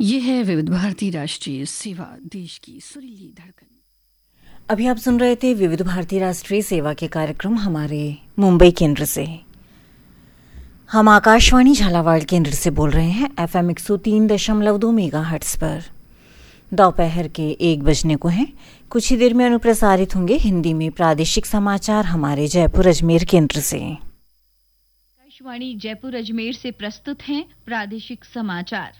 ये है विविध भारती राष्ट्रीय सेवा, देश की सुरीली धड़कन। अभी आप सुन रहे थे विविध भारती राष्ट्रीय सेवा के कार्यक्रम हमारे मुंबई केंद्र से। हम आकाशवाणी झालावाड़ केंद्र से बोल रहे हैं FM 103.2 मेगाहर्ट्ज पर। दोपहर के 1 बजने को हैं। कुछ ही देर में अनुप्रसारित होंगे हिंदी में प्रादेशिक समाचार हमारे जयपुर अजमेर केंद्र से। आकाशवाणी जयपुर अजमेर से प्रस्तुत हैं प्रादेशिक समाचार।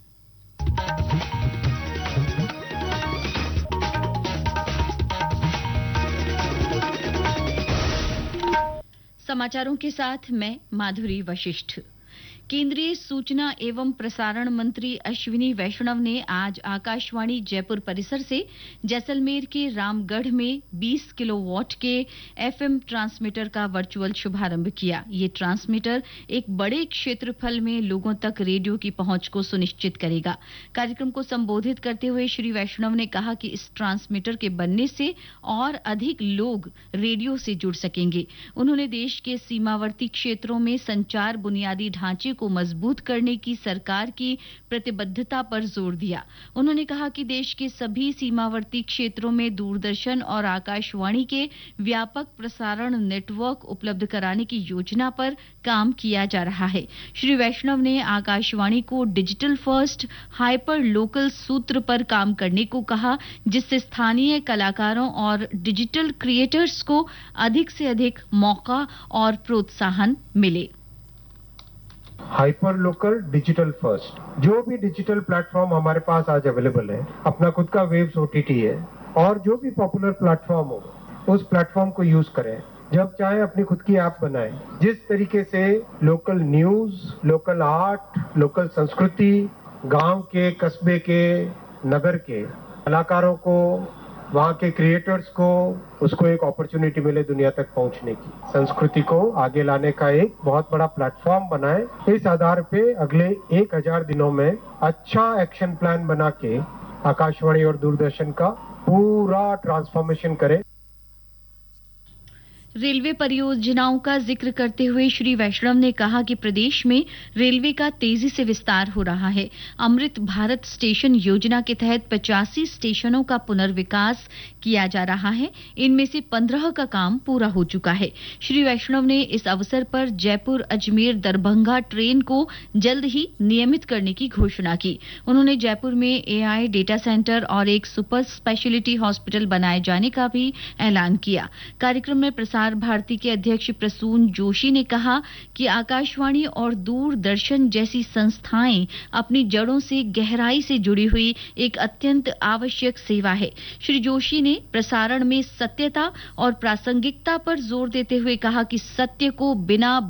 समाचारों के साथ मैं माधुरी वशिष्ठ। केंद्रीय सूचना एवं प्रसारण मंत्री अश्विनी वैष्णव ने आज आकाशवाणी जयपुर परिसर से जैसलमेर के रामगढ़ में 20 किलोवाट के FM ट्रांसमीटर का वर्चुअल शुभारंभ किया। ये ट्रांसमीटर एक बड़े क्षेत्रफल में लोगों तक रेडियो की पहुंच को सुनिश्चित करेगा। कार्यक्रम को संबोधित करते हुए श्री वैष्णव ने कहा कि इस ट्रांसमीटर के बनने से और अधिक लोग रेडियो से जुड़ सकेंगे। उन्होंने देश के सीमावर्ती क्षेत्रों में संचार बुनियादी ढांचे को मजबूत करने की सरकार की प्रतिबद्धता पर जोर दिया। उन्होंने कहा कि देश के सभी सीमावर्ती क्षेत्रों में दूरदर्शन और आकाशवाणी के व्यापक प्रसारण नेटवर्क उपलब्ध कराने की योजना पर काम किया जा रहा है। श्री वैष्णव ने आकाशवाणी को डिजिटल फर्स्ट हाइपर लोकल सूत्र पर काम करने को कहा, जिससे स्थानीय कलाकारों और डिजिटल क्रिएटर्स को अधिक से अधिक मौका और प्रोत्साहन मिले। हाइपर लोकल डिजिटल फर्स्ट, जो भी डिजिटल प्लेटफॉर्म हमारे पास आज अवेलेबल है, अपना खुद का वेव्स OTT है और जो भी पॉपुलर प्लेटफॉर्म हो उस प्लेटफॉर्म को यूज करें। जब चाहे अपनी खुद की ऐप बनाएं। जिस तरीके से local news, local art, local संस्कृति, गांव के, कस्बे के, नगर के कलाकारों को, वहाँ के क्रिएटर्स को, उसको एक अपॉर्चुनिटी मिले दुनिया तक पहुंचने की, संस्कृति को आगे लाने का एक बहुत बड़ा प्लेटफॉर्म बनाए। इस आधार पे अगले 1000 दिनों में अच्छा एक्शन प्लान बना के आकाशवाणी और दूरदर्शन का पूरा ट्रांसफॉर्मेशन करें। रेलवे परियोजनाओं का जिक्र करते हुए श्री वैष्णव ने कहा कि प्रदेश में रेलवे का तेजी से विस्तार हो रहा है। अमृत भारत स्टेशन योजना के तहत 85 स्टेशनों का पुनर्विकास किया जा रहा है। इनमें से 15 का काम पूरा हो चुका है। श्री वैष्णव ने इस अवसर पर जयपुर अजमेर दरभंगा ट्रेन को जल्द ही नियमित करने की घोषणा की। उन्होंने जयपुर में AI डेटा सेंटर और एक सुपर स्पेशलिटी हॉस्पिटल बनाए जाने का भी ऐलान किया। कार्यक्रम में प्रसार भारती के अध्यक्ष प्रसून जोशी ने कहा कि आकाशवाणी और दूरदर्शन जैसी संस्थाएं अपनी जड़ों से गहराई से जुड़ी हुई एक अत्यंत आवश्यक सेवा है। श्री जोशी ने प्रसारण में सत्यता और प्रासंगिकता पर जोर देते हुए कहा कि सत्य को बिना